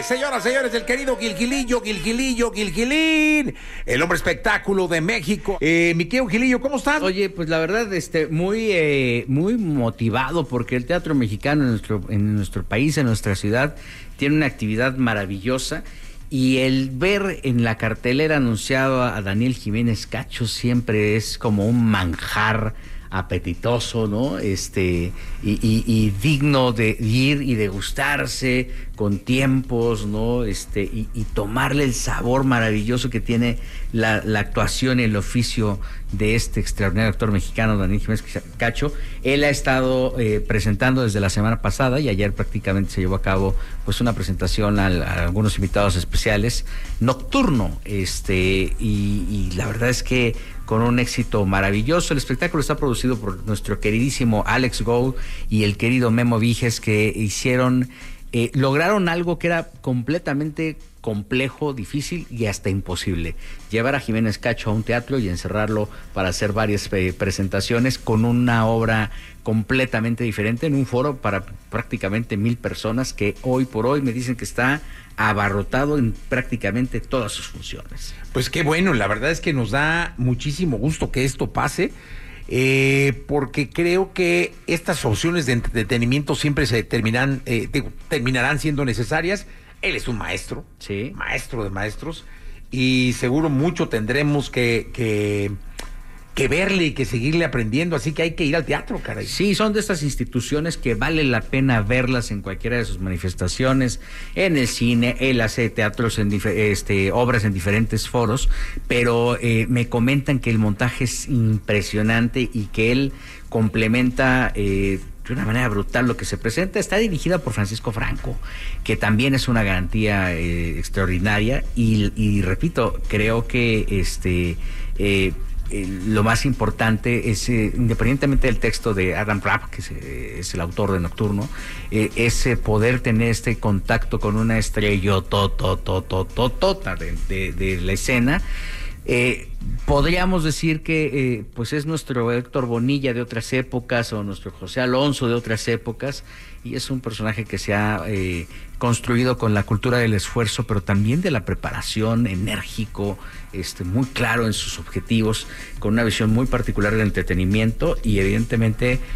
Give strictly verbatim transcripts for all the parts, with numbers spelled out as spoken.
señoras, señores, el querido Gilgilillo, Gilgilillo, Gilgilín, el hombre espectáculo de México. Eh, mi querido Gilillo, ¿cómo estás? Oye, pues la verdad, este, muy, eh, muy motivado porque el teatro mexicano en nuestro, en nuestro país, en nuestra ciudad, tiene una actividad maravillosa. Y el ver en la cartelera anunciado a Daniel Jiménez Cacho siempre es como un manjar apetitoso, ¿no? Este, y, y, y digno de ir y degustarse con tiempos, ¿no? Este, y, y tomarle el sabor maravilloso que tiene la, la actuación y el oficio de este extraordinario actor mexicano, Daniel Jiménez Cacho. Él ha estado eh, presentando desde la semana pasada y ayer prácticamente se llevó a cabo pues una presentación a, a algunos invitados especiales, nocturno, este, y, y la verdad es que con un éxito maravilloso. El espectáculo está producido por nuestro queridísimo Alex Go y el querido Memo Viges, que hicieron, eh, lograron algo que era completamente complejo, difícil y hasta imposible. Llevar a Jiménez Cacho a un teatro y encerrarlo para hacer varias eh, presentaciones con una obra completamente diferente en un foro para prácticamente mil personas, que hoy por hoy me dicen que está abarrotado en prácticamente todas sus funciones. Pues qué bueno, la verdad es que nos da muchísimo gusto que esto pase, eh, porque creo que estas opciones de entretenimiento siempre se terminan, eh, terminarán siendo necesarias. Él es un maestro, sí, maestro de maestros, y seguro mucho tendremos que, que, que verle y que seguirle aprendiendo, así que hay que ir al teatro, caray. Sí, son de estas instituciones que vale la pena verlas en cualquiera de sus manifestaciones, en el cine. Él hace teatros, en este, obras en diferentes foros, pero eh, me comentan que el montaje es impresionante y que él complementa eh, de una manera brutal lo que se presenta. Está dirigida por Francisco Franco, que también es una garantía eh, extraordinaria, y, y repito, creo que este eh, eh, lo más importante es, eh, independientemente del texto de Adam Rapp, que es, eh, es el autor de Nocturno, eh, es eh, poder tener este contacto con una estrella totototototota de, de, de la escena. Eh, podríamos decir que eh, pues es nuestro Héctor Bonilla de otras épocas, o nuestro José Alonso de otras épocas, y es un personaje que se ha eh, construido con la cultura del esfuerzo, pero también de la preparación, enérgico, este, muy claro en sus objetivos, con una visión muy particular del entretenimiento y evidentemente eh,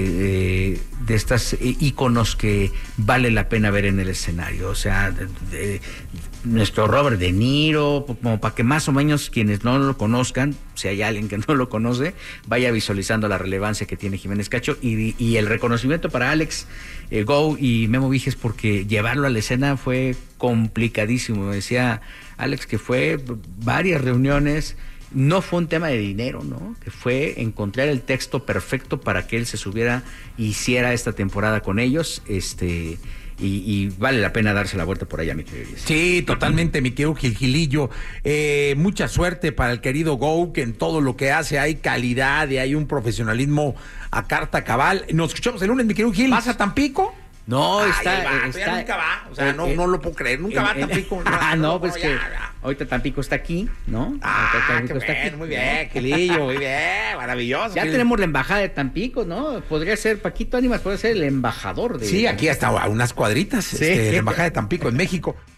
eh, de estas íconos que vale la pena ver en el escenario. O sea, de, de, nuestro Robert De Niro, como para que más o menos quienes no lo conozcan, si hay alguien que no lo conoce, vaya visualizando la relevancia que tiene Jiménez Cacho, y, y el reconocimiento para Alex eh, Go y Memo Viges, porque llevarlo a la escena fue complicadísimo. Me decía Alex que fue varias reuniones, no fue un tema de dinero, ¿no? Que fue encontrar el texto perfecto para que él se subiera e hiciera esta temporada con ellos, este... Y, y vale la pena darse la vuelta por allá, mi querido. Sí, totalmente, mi querido Gilgilillo. Eh, mucha suerte para el querido Go, que en todo lo que hace hay calidad y hay un profesionalismo a carta cabal. Nos escuchamos el lunes, mi querido Gil. ¿Vas a Tampico? No, Ay, está, va, está... Ya nunca va, o sea, eh, no, eh, no lo puedo creer, nunca eh, va a eh, Tampico. Ah, no, pues ya, que ya. ahorita Tampico está aquí, ¿no? Ah, Tampico qué está bueno, aquí, muy ¿no? bien, Gilillo, muy bien, maravilloso. Ya Gil. tenemos la embajada de Tampico, ¿no? Podría ser Paquito Ánimas, puede ser el embajador de... Sí, aquí hasta a unas cuadritas, Sí. este, la embajada de Tampico en México.